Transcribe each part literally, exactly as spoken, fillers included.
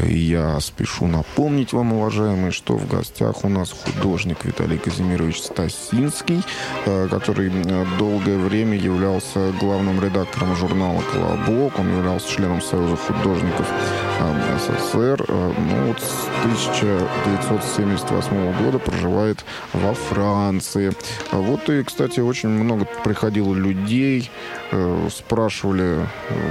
Я спешу напомнить вам, уважаемые, что в гостях у нас художник Виталий Казимирович Стасинский, который долгое время являлся главным редактором журнала «Колобок». Он являлся членом Союза художников СССР. Ну, вот с тысяча девятьсот семьдесят восьмого года проживает во Франции. Вот и, кстати, очень много приходило людей, спрашивали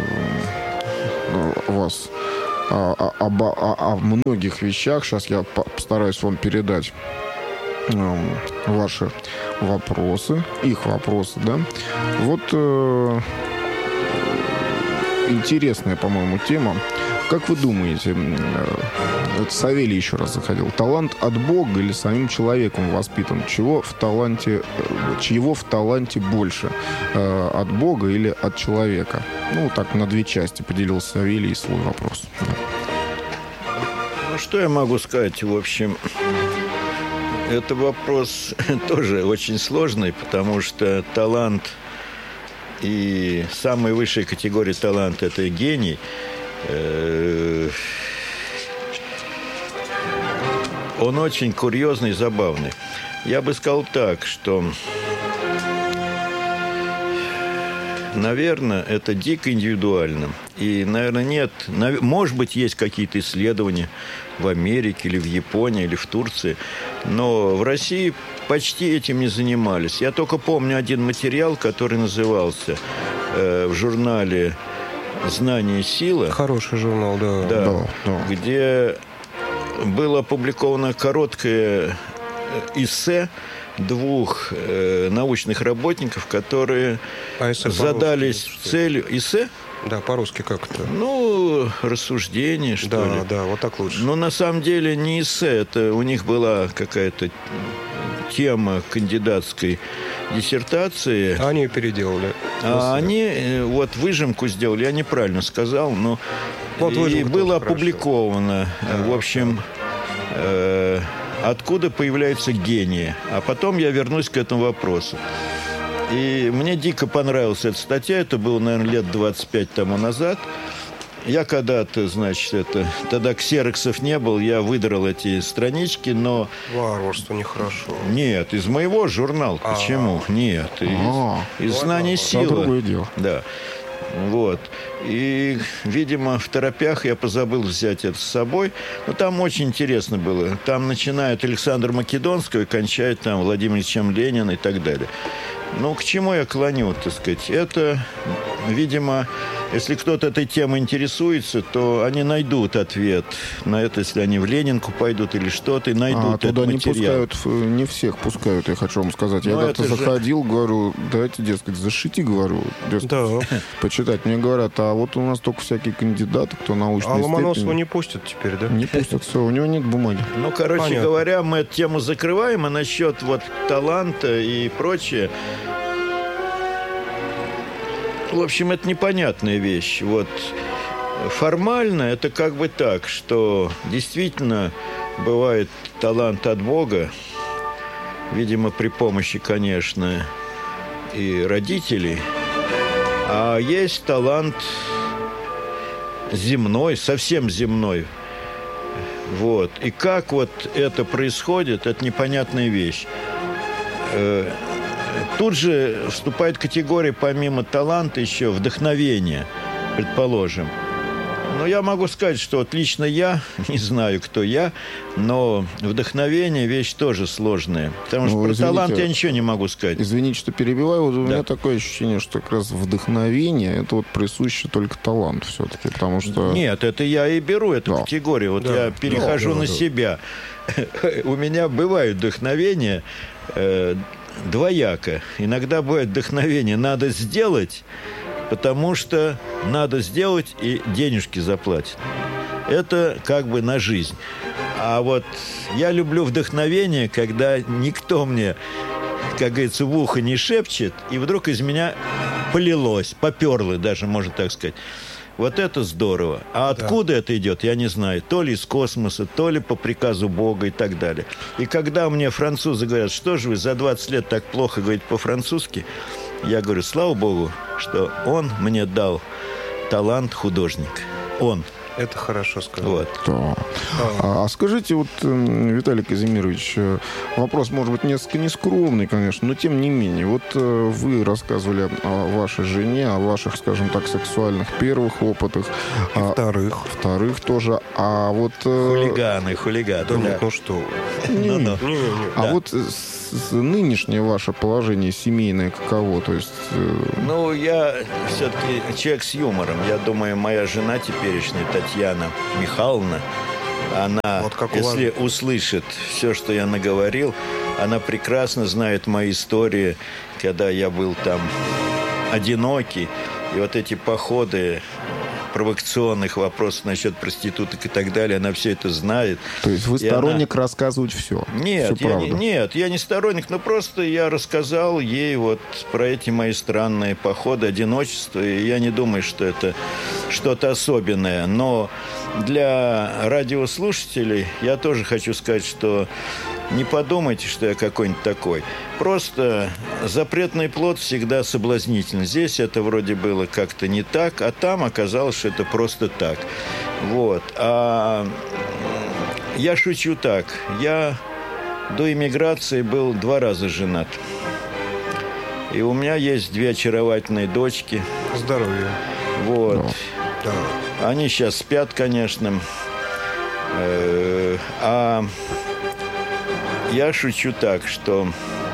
вас о, о, о, о многих вещах. Сейчас я постараюсь вам передать э, ваши вопросы, их вопросы, да. Вот э, интересная, по-моему, тема. Как вы думаете, э, это Савелий еще раз заходил, талант от Бога или самим человеком воспитан? Чего в таланте, э, чьего в таланте больше? Э, от Бога или от человека? Ну, так на две части поделил Савелий свой вопрос. Ну, что я могу сказать? В общем, это вопрос тоже очень сложный, потому что талант и самая высшая категория таланта – это гений. Он очень курьезный и забавный. Я бы сказал так, что, наверное, это дико индивидуально. И, наверное, нет... Может быть, есть какие-то исследования в Америке или в Японии, или в Турции. Но в России почти этим не занимались. Я только помню один материал, который назывался э, в журнале «Знание и сила». Хороший журнал, да. Да, да, да. Где было опубликовано короткое эссе двух э, научных работников, которые а эссе задались целью... Эссе? Да, по-русски как это? Ну, рассуждение, что да, ли. Да, да, вот так лучше. Но на самом деле не эссе, это у них была какая-то тема кандидатской диссертации. А они ее переделали. А они вот выжимку сделали, я неправильно сказал, но вот и было опубликовано, да, в общем, э, откуда появляются гении. А потом я вернусь к этому вопросу. И мне дико понравилась эта статья, это было, наверное, лет двадцать пять тому назад. Я когда-то, значит, это... Тогда ксероксов не было, я выдрал эти странички, но... Варварство нехорошо. Нет, из моего журнала. А-а-а. Почему? Нет, из, из «Знания силы». Да. Вот. И, видимо, в торопях я позабыл взять это с собой. Но там очень интересно было. Там начинают Александра Македонского и кончают там Владимиром Ильичем Лениным и так далее. Ну, к чему я клоню, так сказать? Это, видимо, если кто-то этой темой интересуется, то они найдут ответ на это, если они в Ленинку пойдут или что-то, и найдут а, этот туда материал. Не пускают, не всех пускают, я хочу вам сказать. Я как-то заходил, же... говорю, давайте, дескать, зашите, говорю, дескать, да. почитать. Мне говорят, а вот у нас только всякие кандидаты, кто научный. А Ломоносова не пустят теперь, да? Не пустят, все, у него нет бумаги. Ну, короче Понятно. говоря, мы эту тему закрываем, а насчет вот таланта и прочее... В общем, это непонятная вещь. Вот формально это как бы так, что действительно бывает талант от Бога, видимо, при помощи, конечно, и родителей, а есть талант земной, совсем земной. Вот. И как вот это происходит, это непонятная вещь. Тут же вступает категория, помимо таланта, еще вдохновение, предположим. Но я могу сказать, что вот лично я, не знаю, кто я, но вдохновение – вещь тоже сложная. Потому что ну, про извините, талант я ничего не могу сказать. Извините, что перебиваю. Вот у да. меня такое ощущение, что как раз вдохновение – это вот присуще только таланту все-таки, потому что… Нет, это я и беру эту да. категорию. Вот да. я перехожу да, да, на да. себя. У меня бывают вдохновения э, двояко. Иногда бывает вдохновение «надо сделать», потому что надо сделать, и денежки заплатят. Это как бы на жизнь. А вот я люблю вдохновение, когда никто мне, как говорится, в ухо не шепчет, и вдруг из меня полилось, поперло даже, можно так сказать. Вот это здорово. А откуда да. это идет, я не знаю. То ли из космоса, то ли по приказу Бога и так далее. И когда мне французы говорят, что же вы за двадцать лет так плохо говорите по-французски, я говорю, слава Богу, что он мне дал талант художника. Он. Это хорошо сказано. Вот. Да. А, а скажите, вот, Виталий Казимирович, вопрос, может быть, несколько нескромный, конечно, но тем не менее. Вот вы рассказывали о вашей жене, о ваших, скажем так, сексуальных первых опытах. И а, вторых. Вторых тоже. А вот... Хулиганы, хулиганы. Да, да. Нет, ну что вы. Не, не, не. А да. вот нынешнее ваше положение семейное каково? То есть... Ну, я все-таки человек с юмором. Я думаю, моя жена теперешняя, Татьяна Михайловна, она, вот если услышит все, что я наговорил, она прекрасно знает мои истории, когда я был там одинокий, и вот эти походы провокационных вопросов насчет проституток и так далее, она все это знает. То есть вы сторонник она... рассказывать все? Нет, всю я не, нет, я не сторонник, но просто я рассказал ей вот про эти мои странные походы, одиночество, и я не думаю, что это что-то особенное. Но для радиослушателей я тоже хочу сказать, что не подумайте, что я какой-нибудь такой. Просто запретный плод всегда соблазнительный. Здесь это вроде было как-то не так, а там оказалось, что это просто так. Вот. А я шучу так. Я до эмиграции был два раза женат. И у меня есть две очаровательные дочки. Здоровья. Вот. Да. Они сейчас спят, конечно. А я шучу так, что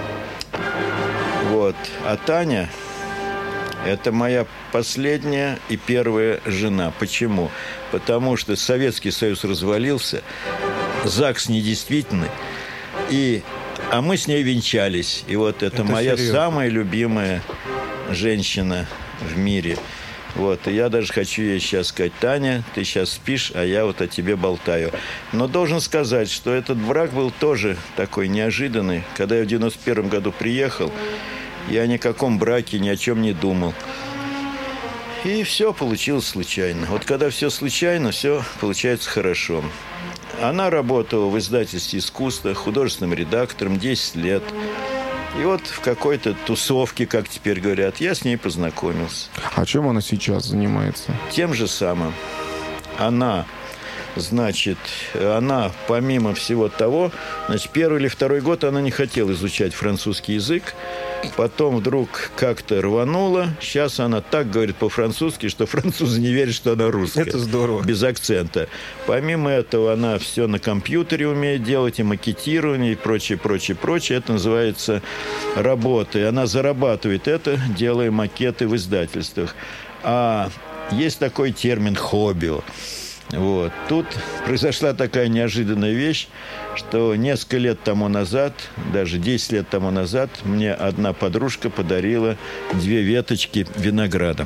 вот, а Таня – это моя последняя и первая жена. Почему? Потому что Советский Союз развалился, ЗАГС недействительный, и, а мы с ней венчались. И вот это, это моя серьезно. Самая любимая женщина в мире. Вот, и я даже хочу ей сейчас сказать: Таня, ты сейчас спишь, а я вот о тебе болтаю. Но должен сказать, что этот брак был тоже такой неожиданный. Когда я в девяносто первом году приехал, я ни о каком браке, ни о чем не думал. И все получилось случайно. Вот когда все случайно, все получается хорошо. Она работала в издательстве искусства, художественным редактором десять лет. И вот в какой-то тусовке, как теперь говорят, я с ней познакомился. А чем она сейчас занимается? Тем же самым. Она, значит, она, помимо всего того, значит, первый или второй год она не хотела изучать французский язык. Потом вдруг как-то рванула. Сейчас она так говорит по-французски, что французы не верят, что она русская. Это здорово. Без акцента. Помимо этого, она все на компьютере умеет делать, и макетирование, и прочее, прочее, прочее. Это называется работа. И она зарабатывает это, делая макеты в издательствах. А есть такой термин «хобби». Вот. Тут произошла такая неожиданная вещь, что несколько лет тому назад, даже десять лет тому назад, мне одна подружка подарила две веточки винограда.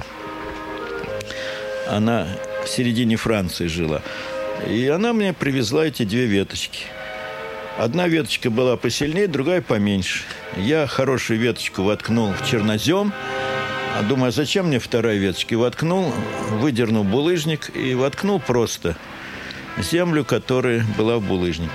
Она в середине Франции жила. И она мне привезла эти две веточки. Одна веточка была посильнее, другая поменьше. Я хорошую веточку воткнул в чернозем. А думаю, а зачем мне вторая веточка? И воткнул, выдернул булыжник и воткнул просто землю, которая была в булыжнике.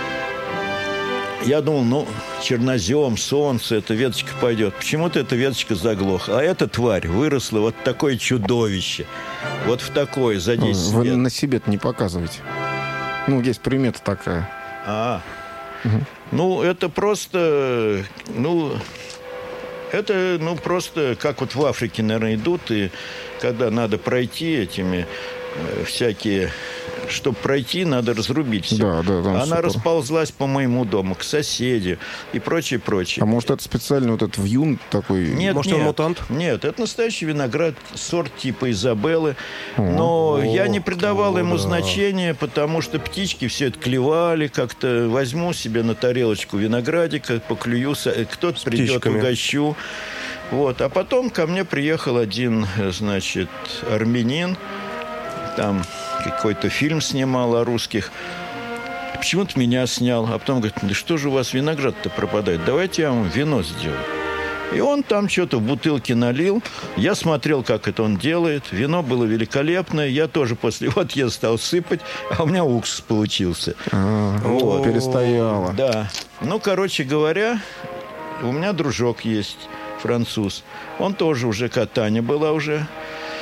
Я думал, ну, чернозем, солнце, эта веточка пойдет. Почему-то эта веточка заглохла. А эта тварь выросла вот такое чудовище. Вот в такое, за десять Вы лет. Вы на себе-то не показываете. Ну, есть примета такая. А, угу. Ну, это просто, ну... Это, ну, просто, как вот в Африке, наверное, идут, и когда надо пройти этими э, всякие... Чтобы пройти, надо разрубить все. Да, да, Она супер. расползлась по моему дому, к соседям и прочее, прочее. А может, это специально вот этот вьюн такой? Нет, может, нет, он мутант? Нет, это настоящий виноград, сорт типа Изабеллы. О, Но о, я не придавал о, ему да. значения, потому что птички все это клевали. Как-то возьму себе на тарелочку виноградика, поклюю, кто-то придет, птичками. угощу. Вот. А потом ко мне приехал один, значит, армянин. Там какой-то фильм снимал о русских. Почему-то меня снял. А потом говорит, да что же у вас виноград-то пропадает? Давайте я вам вино сделаю. И он там что-то в бутылке налил. Я смотрел, как это он делает. Вино было великолепное. Я тоже после вот я стал сыпать, а у меня уксус получился. А, вот. Перестояло. Да. Ну, короче говоря, у меня дружок есть, француз. Он тоже уже, Таня была уже.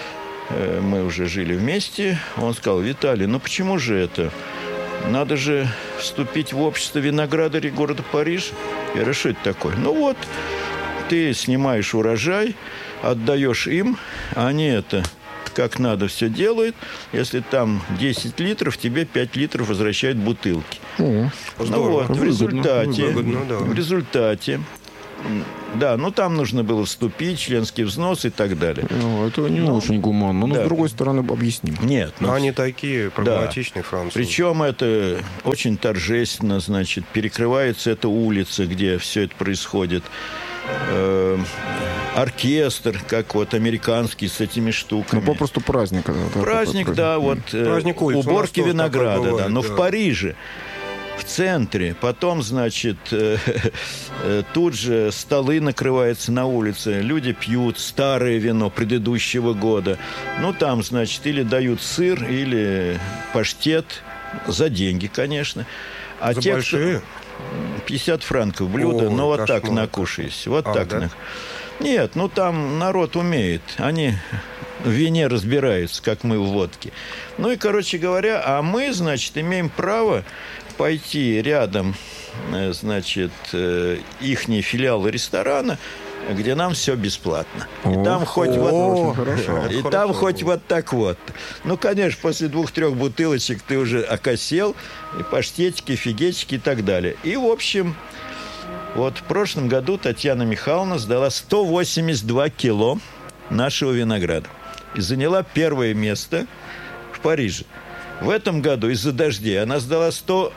э, мы уже жили вместе, он сказал: Виталий, ну почему же это? Надо же вступить в общество виноградарей города Париж. Я говорю: что это такое? Ну вот, ты снимаешь урожай, отдаешь им, они это как надо все делают. Если там десять литров, тебе пять литров возвращают бутылки. О, ну вот, в результате, выгодно, да. в результате, да, ну там нужно было вступить, членский взнос и так далее. Ну, это не ну, очень гуманно, но да. с другой стороны объясним. Нет. Ну, они такие прагматичные, да. французы. Причем это очень торжественно, значит, перекрывается эта улица, где все это происходит. Э, оркестр, как вот американский, с этими штуками. Ну, попросту праздник. Да, праздник, праздник, да, вот праздник э, уборки винограда, бывает, да, но да. в Париже, в центре. Потом, значит, э, э, тут же столы накрываются на улице, люди пьют старое вино предыдущего года. Ну, там, значит, или дают сыр, или паштет, за деньги, конечно. А за те, большие? кто... пятьдесят франков блюдо, О, но вот кошмар. так накушаясь. Вот а, так. Да? Нет, ну там народ умеет. Они в вине разбираются, как мы в водке. Ну и, короче говоря, а мы, значит, имеем право пойти рядом, значит, ихние филиалы ресторана, где нам все бесплатно. И О, там хоть о, вот, хорошо. и там хоть вот так вот. Ну, конечно, после двух-трех бутылочек ты уже окосел, и паштетики, фигетики и так далее. И, в общем, вот в прошлом году Татьяна Михайловна сдала сто восемьдесят два кило нашего винограда и заняла первое место в Париже. В этом году из-за дождей она сдала сто,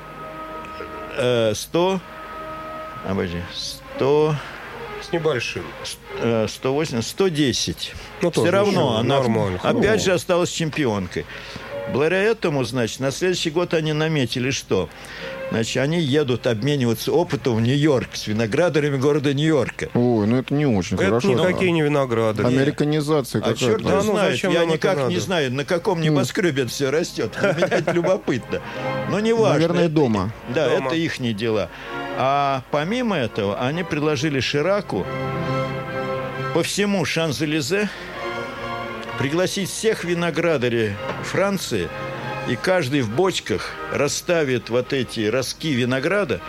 э, сто, обожди, сто... С небольшим. сто восемьдесят, сто десять. Ну, все равно еще, она нормально. опять О. же осталась чемпионкой. Благодаря этому, значит, на следующий год они наметили что? Значит, они едут обмениваться опытом в Нью-Йорк с виноградарями города Нью-Йорка. Ой, ну это не очень Это хорошо. никакие не винограды. Американизация А какая-то. черт Да, его ну, знает, зачем я нам это никак надо? не знаю, на каком небоскребе это все растет. Меня это любопытно. Но не важно. Наверное, это- дома. Да, Дома. это их дела. А помимо этого, они предложили Шираку по всему Шанзелизе пригласить всех виноградарей Франции, и каждый в бочках расставит вот эти ростки винограда,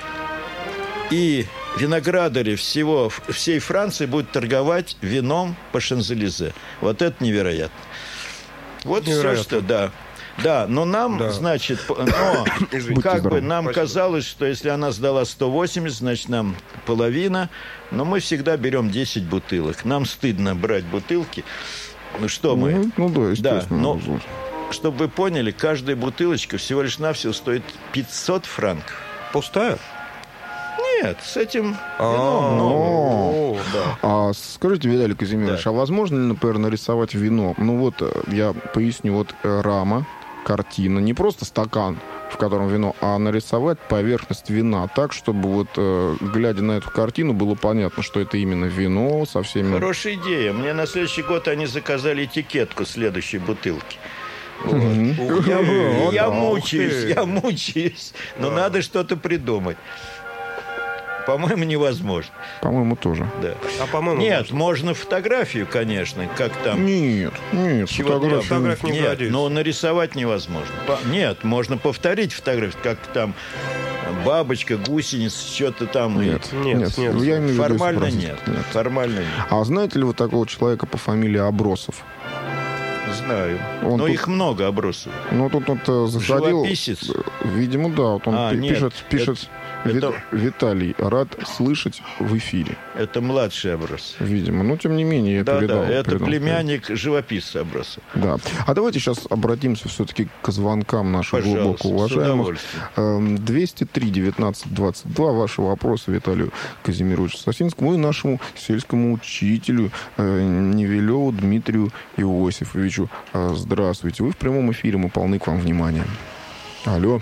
и виноградари всего, всей Франции будут торговать вином по Шанзелизе. Вот это невероятно. Вот Невероятно. все, что, да. Да, но нам, Да. значит, п- но Извините. как бы здоровы. нам Спасибо. казалось, что если она сдала сто восемьдесят, значит, нам половина, но мы всегда берем десять бутылок. Нам стыдно брать бутылки. Ну что мы? Ну, ну да, естественно. Да, но- Чтобы вы поняли, каждая бутылочка всего лишь навсего стоит пятьсот франков. Пустая? Нет, с этим А, вином много. о, Да. А скажите, Виталий Казимирович, Да. а возможно ли, например, нарисовать вино? Ну вот, э, я поясню, вот э, рама, картина, не просто стакан, в котором вино, а нарисовать поверхность вина так, чтобы вот, э, глядя на эту картину, было понятно, что это именно вино со всеми... Хорошая идея. Мне на следующий год они заказали этикетку следующей бутылки. Мгм. Ух Я, ты, я ух мучаюсь, ты. я мучаюсь. Но Да. надо что-то придумать. По-моему, невозможно. По-моему, тоже. Да. А по-моему, Нет, можно фотографию, конечно, как там. Нет, нет, Чего фотографии- фотографии не Нет, годится. но нарисовать невозможно. По- Нет, можно повторить фотографию, как там бабочка, гусеница, что-то там. и- Нет, Нет, нет, нет. я имею в виду Формально изобразить. нет. Формально нет. А знаете ли вы такого человека по фамилии Абросов? Знаю. Он Но тут- их много обросов. Ну, тут вот э, заходил... Живописец? э, Видимо, да. Вот он А, пи- нет, пишет, пишет это- «Вит- это- Виталий, рад слышать в эфире». Это младший оброс. Видимо. Но, тем не менее, я Да, передал. да, это передал. племянник живописца образца. Да. А давайте сейчас обратимся все-таки к звонкам наших глубоко Пожалуйста, с уважаемых. удовольствием. Эм, двести три девятнадцать двадцать два. Ваши вопросы Виталию Казимировичу Сосинскому и нашему сельскому учителю э, Невелеву Дмитрию Иосифовичу. Э, Здравствуйте. Вы в прямом эфире. Мы полны к вам внимания. Алло.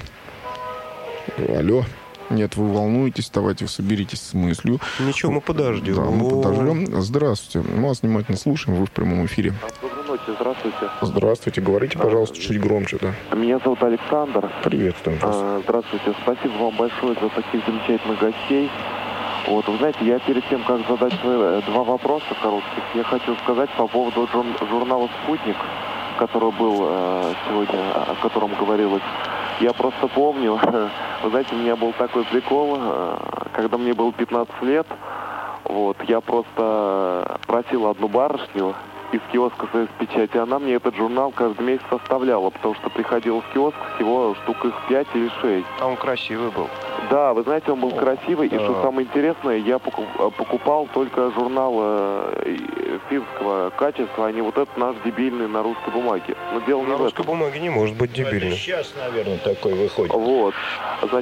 Алло. Нет, вы волнуетесь, давайте соберитесь с мыслью. Ничего, мы подождем. Да, мы О. подождем. Здравствуйте. Мы вас внимательно слушаем. Вы в прямом эфире. Доброй ночи, здравствуйте. Здравствуйте. Говорите, пожалуйста, чуть громче, да. Меня зовут Александр. Приветствуем вас. А, Здравствуйте, спасибо вам большое за таких замечательных гостей. Вот, вы знаете, я перед тем, как задать свои э, два вопроса коротких, я хочу сказать по поводу жур- журнала «Спутник». который был э, сегодня, о котором говорилось. Я просто помню, вы знаете, у меня был такой прикол, э, когда мне было пятнадцать лет, вот, я просто просил одну барышню из киоска «Союз Печати», она мне этот журнал каждый месяц составляла, потому что приходил в киоск всего штук их пять или шесть. А он красивый был. Да, вы знаете, он был красивый, и да. что самое интересное, я покуп- покупал только журнал э, финского качества, а не вот этот наш дебильный на русской бумаге. Но дело не На в русской этом. бумаге не может быть дебильным. Сейчас, наверное, такой выходит. Вот.